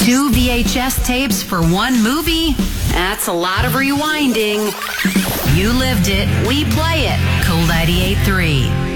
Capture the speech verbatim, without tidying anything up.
Two V H S tapes for one movie? That's a lot of rewinding. You lived it, we play it. Cool ninety-eight point three.